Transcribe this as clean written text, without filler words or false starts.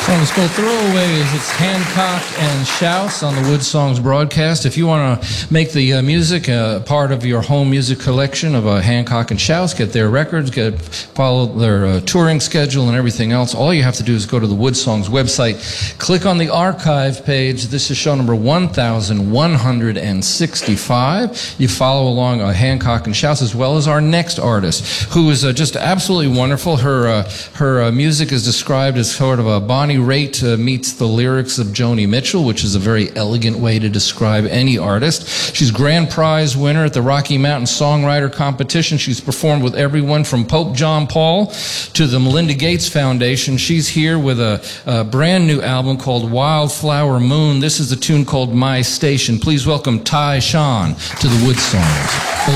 Song is called Throwaways. It's Hancock and Shouse on the Wood Songs broadcast. If you want to make the music part of your home music collection of Hancock and Shouse, get their records, follow their touring schedule and everything else, all you have to do is go to the Wood Songs website, click on the archive page. This is show number 1165. You follow along Hancock and Shouse, as well as our next artist, who is just absolutely wonderful. Her music is described as sort of a Bonnie Raitt meets the lyrics of Joni Mitchell, which is a very elegant way to describe any artist. She's grand prize winner at the Rocky Mountain Songwriter Competition. She's performed with everyone from Pope John Paul to the Melinda Gates Foundation. She's here with a brand new album called Wildflower Moon. This is a tune called My Station. Please welcome Ty Sean to the Wood Songs.